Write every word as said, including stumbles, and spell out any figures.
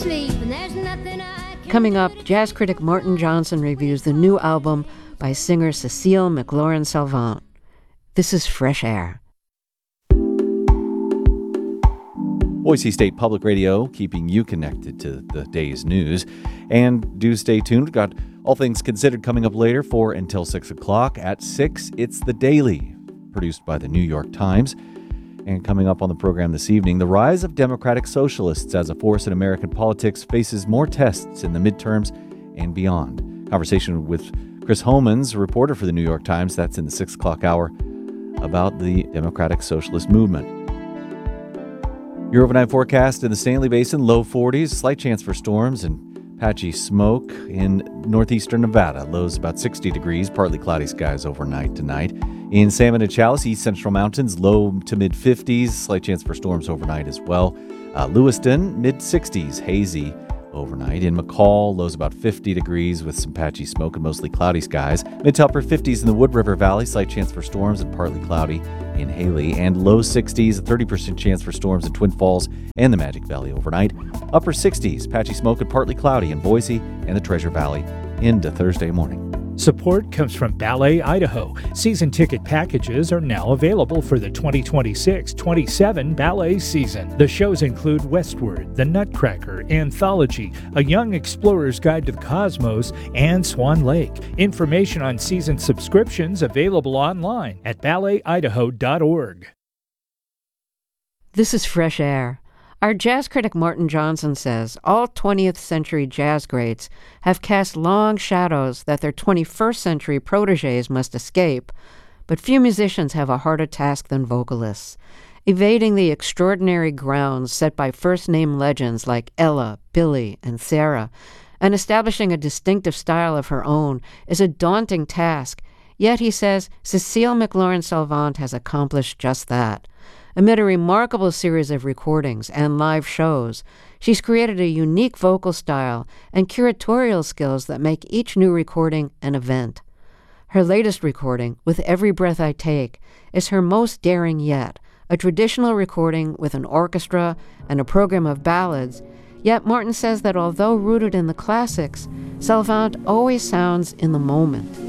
sleep, and there's nothing I can Coming up, jazz critic Martin Johnson reviews the new album by singer Cecile McLorin-Salvant. This is Fresh Air. Boise State Public Radio, keeping you connected to the day's news. And do stay tuned. We've got All Things Considered coming up later for until six o'clock. At six, it's The Daily, produced by the New York Times. And coming up on the program this evening, the rise of Democratic Socialists as a force in American politics faces more tests in the midterms and beyond. Conversation with Chris Homans, a reporter for the New York Times, that's in the six o'clock hour, about the Democratic Socialist movement. Your overnight forecast in the Stanley Basin, low forties, slight chance for storms and patchy smoke in northeastern Nevada. Lows about sixty degrees, partly cloudy skies overnight tonight. In Salmon and Challis, east central mountains, low to mid fifties, slight chance for storms overnight as well. Uh, Lewiston, mid sixties, hazy overnight. In McCall, lows about fifty degrees with some patchy smoke and mostly cloudy skies. Mid to upper fifties in the Wood River Valley, slight chance for storms and partly cloudy in Haley. And low sixties, a thirty percent chance for storms in Twin Falls and the Magic Valley overnight. Upper sixties, patchy smoke and partly cloudy in Boise and the Treasure Valley into Thursday morning. Support comes from Ballet Idaho. Season ticket packages are now available for the twenty twenty-six twenty-seven ballet season. The shows include Westward, The Nutcracker, Anthology, A Young Explorer's Guide to the Cosmos, and Swan Lake. Information on season subscriptions available online at ballet idaho dot org. This is Fresh Air. Our jazz critic Martin Johnson says all twentieth century jazz greats have cast long shadows that their twenty-first century protégés must escape, but few musicians have a harder task than vocalists. Evading the extraordinary grounds set by first-name legends like Ella, Billy, and Sarah, and establishing a distinctive style of her own is a daunting task. Yet, he says, Cecile McLorin-Salvant has accomplished just that. Amid a remarkable series of recordings and live shows, she's created a unique vocal style and curatorial skills that make each new recording an event. Her latest recording, With Every Breath I Take, is her most daring yet, a traditional recording with an orchestra and a program of ballads. Yet Martin says that although rooted in the classics, Salvant always sounds in the moment.